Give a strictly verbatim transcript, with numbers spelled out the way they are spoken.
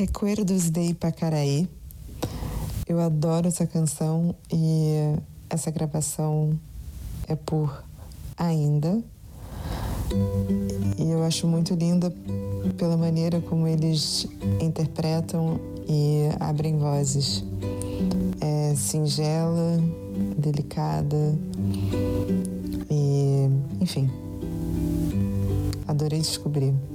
Recuerdos de Ipacaraí. Eu adoro essa canção e essa gravação é por Ainda. E eu acho muito linda pela maneira como eles interpretam e abrem vozes. É singela, delicada e, enfim, adorei descobrir.